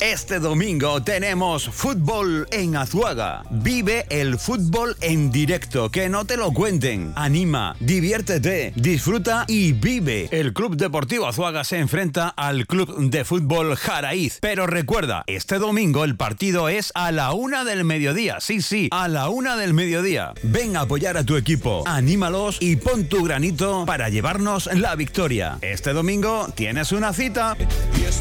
Este domingo tenemos fútbol en Azuaga. Vive el fútbol en directo, que no te lo cuenten. Anima, diviértete, disfruta y vive. El Club Deportivo Azuaga se enfrenta al Club de Fútbol Jaraíz. Pero recuerda, este domingo el partido es a la 1 del mediodía. Sí, a la 1 del mediodía. Ven a apoyar a tu equipo, anímalos y pon tu granito para llevarnos la victoria. Este domingo tienes una cita.